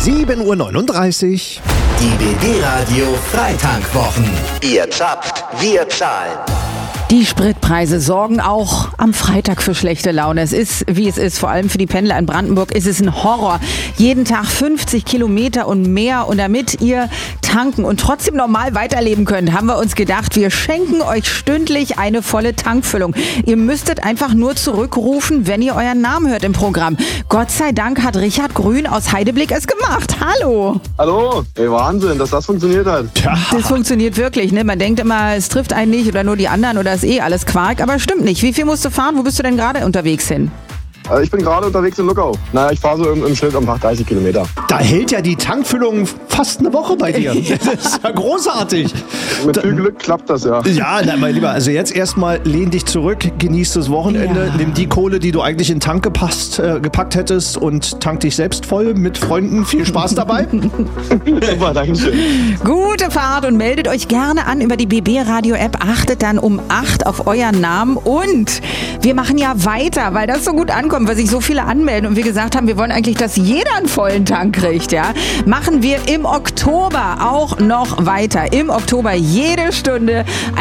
7:39 Uhr. Die BB-Radio Freitankwochen. Ihr zapft, wir zahlen. Die Spritpreise sorgen auch am Freitag für schlechte Laune. Es ist, wie es ist, vor allem für die Pendler in Brandenburg ist es ein Horror. Jeden Tag 50 Kilometer und mehr. Und damit ihr tanken und trotzdem normal weiterleben könnt, haben wir uns gedacht, wir schenken euch stündlich eine volle Tankfüllung. Ihr müsstet einfach nur zurückrufen, wenn ihr euren Namen hört im Programm. Gott sei Dank hat Richard Grün aus Heideblick es gemacht. Hallo! Hallo! Ey, Wahnsinn, dass das funktioniert hat. Das funktioniert wirklich, ne? Man denkt immer, es trifft einen nicht oder nur die anderen oder ist alles Quark, aber stimmt nicht. Wie viel musst du fahren? Wo bist du denn gerade unterwegs hin? Ich bin gerade unterwegs in Luckau. Naja, ich fahre so im Schnitt um 30 Kilometer. Da hält ja die Tankfüllung fast eine Woche bei dir. Das ist ja großartig. Mit viel Glück klappt das ja. Ja, na, mein Lieber, also jetzt erstmal lehn dich zurück, genieß das Wochenende, nimm die Kohle, die du eigentlich in den Tank gepackt hättest und tank dich selbst voll mit Freunden. Viel Spaß dabei. Super, Dankeschön. Gute Fahrt und meldet euch gerne an über die BB-Radio-App. Achtet dann um 8 auf euren Namen und wir machen ja weiter, weil das so gut ankommt, weil sich so viele anmelden und wir gesagt haben, wir wollen eigentlich, dass jeder einen vollen Tank kriegt, ja. Machen wir im Oktober auch noch weiter. Im Oktober jede Stunde